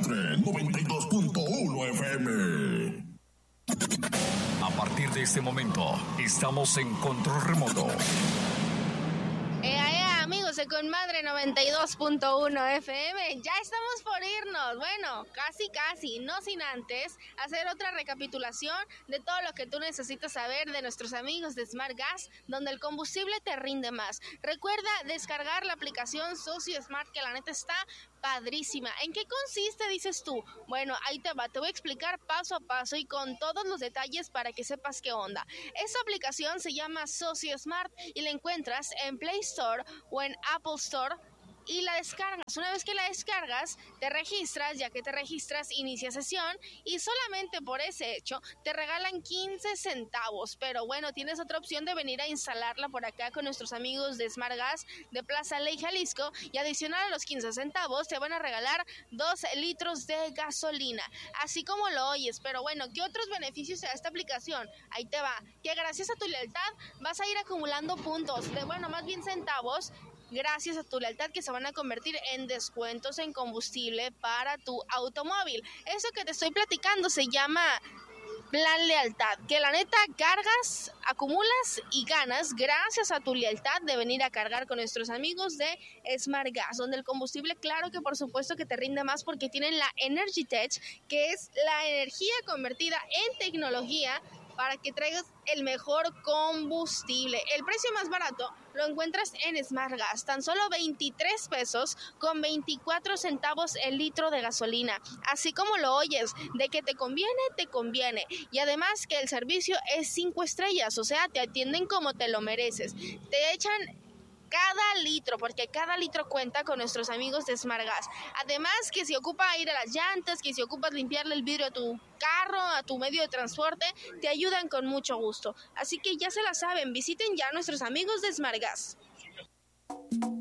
Madre 92.1 FM. A partir de este momento, estamos en control remoto. Amigos de Conmadre 92.1 FM, ya estamos por irnos. Bueno, casi, no sin antes hacer otra recapitulación de todo lo que tú necesitas saber de nuestros amigos de Smart Gas, donde el combustible te rinde más. Recuerda descargar la aplicación Socio Smart, que la neta está padrísima. ¿En qué consiste, dices tú? Bueno, ahí te va, te voy a explicar paso a paso y con todos los detalles para que sepas qué onda. Esta aplicación se llama Socio Smart y la encuentras en Play Store o en Apple Store y la descargas. Una vez que la descargas, te registras. Ya que te registras, inicia sesión y solamente por ese hecho te regalan 15 centavos. Pero bueno, tienes otra opción de venir a instalarla por acá con nuestros amigos de Smart Gas de Plaza Ley, Jalisco, y adicional a los 15 centavos te van a regalar 2 litros de gasolina, así como lo oyes. Pero bueno, ¿qué otros beneficios te da esta aplicación? Ahí te va, que gracias a tu lealtad vas a ir acumulando puntos, más bien centavos, gracias a tu lealtad, que se van a convertir en descuentos en combustible para tu automóvil. Eso que te estoy platicando se llama Plan Lealtad, que la neta cargas, acumulas y ganas gracias a tu lealtad de venir a cargar con nuestros amigos de Smart Gas, donde el combustible, claro que por supuesto que te rinde más, porque tienen la Energy Tech, que es la energía convertida en tecnología para que traigas el mejor combustible. El precio más barato lo encuentras en Smart Gas, tan solo 23 pesos con 24 centavos el litro de gasolina. Así como lo oyes, de que te conviene, te conviene. Y además que el servicio es 5 estrellas, o sea, te atienden como te lo mereces. Te echan cada litro, porque cada litro cuenta con nuestros amigos de Smart Gas. Además que si ocupa ir a las llantas, que si ocupas limpiarle el vidrio a tu carro, a tu medio de transporte, te ayudan con mucho gusto. Así que ya se la saben, visiten ya a nuestros amigos de Smart Gas.